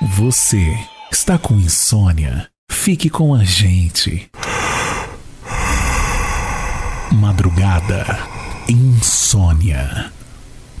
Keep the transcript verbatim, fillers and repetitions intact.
Você está com insônia? Fique com a gente. Madrugada Insônia.